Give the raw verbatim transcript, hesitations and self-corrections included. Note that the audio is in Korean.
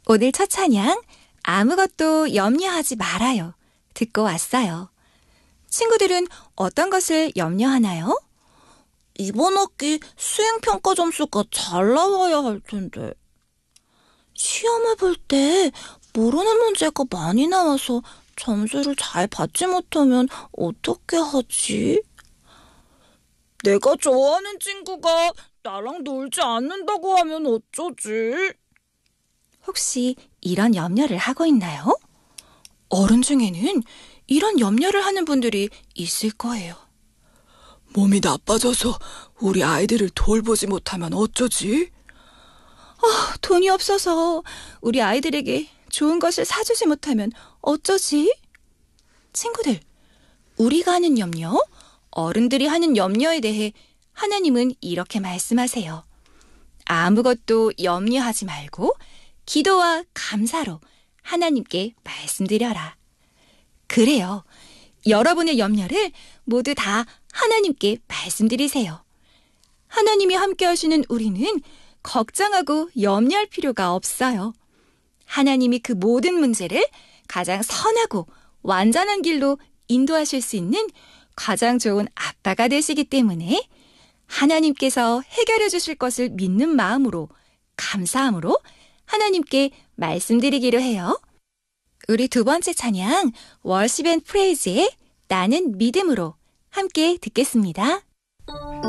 오늘 첫 찬양 아무것도 염려하지 말아요. 듣고 왔어요. 친구들은 어떤 것을 염려하나요? 이번 학기 수행평가 점수가 잘 나와야 할 텐데. 시험을 볼 때 모르는 문제가 많이 나와서 점수를 잘 받지 못하면 어떻게 하지? 내가 좋아하는 친구가 나랑 놀지 않는다고 하면 어쩌지? 혹시 이런 염려를 하고 있나요? 어른 중에는 이런 염려를 하는 분들이 있을 거예요. 몸이 나빠져서 우리 아이들을 돌보지 못하면 어쩌지? 아, 돈이 없어서 우리 아이들에게 좋은 것을 사주지 못하면 어쩌지? 친구들, 우리가 하는 염려, 어른들이 하는 염려에 대해 하나님은 이렇게 말씀하세요. 아무것도 염려하지 말고 기도와 감사로 하나님께 말씀드려라. 그래요. 여러분의 염려를 모두 다 하나님께 말씀드리세요. 하나님이 함께 하시는 우리는 걱정하고 염려할 필요가 없어요. 하나님이 그 모든 문제를 가장 선하고 완전한 길로 인도하실 수 있는 가장 좋은 아빠가 되시기 때문에 하나님께서 해결해 주실 것을 믿는 마음으로, 감사함으로 하나님께 말씀드리기로 해요. 우리 두 번째 찬양 월십 앤 프레이즈의 나는 믿음으로 함께 듣겠습니다.